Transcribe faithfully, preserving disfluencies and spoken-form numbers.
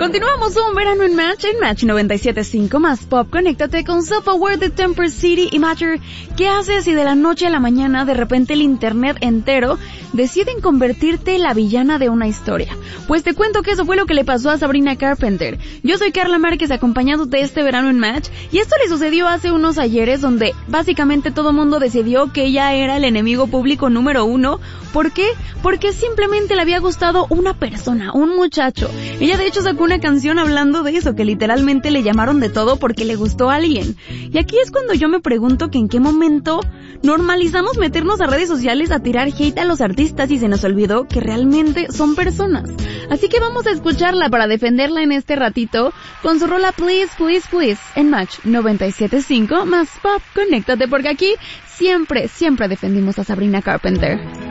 Continuamos un verano en Match, en Match noventa y siete punto cinco más Pop. Conéctate con Self-Aware de Temper City y Matter. ¿Qué haces si de la noche a la mañana de repente el internet entero deciden convertirte en la villana de una historia? Pues te cuento que eso fue lo que le pasó a Sabrina Carpenter. Yo soy Carla Márquez, acompañándote este verano en Match, y esto le sucedió hace unos ayeres, donde básicamente todo mundo decidió que ella era el enemigo público número uno. ¿Por qué? Porque simplemente le había gustado una persona, un muchacho. Ella de hecho sacó una canción hablando de eso, que literalmente le llamaron de todo porque le gustó a alguien. Y aquí es cuando yo me pregunto que en qué momento normalizamos meternos a redes sociales a tirar hate a los artistas y se nos olvidó que realmente son personas. Así que vamos a escucharla para defenderla en este ratito con su rola Please, Please, Please en Match noventa y siete punto cinco más Pop. Conéctate porque aquí siempre, siempre defendimos a Sabrina Carpenter.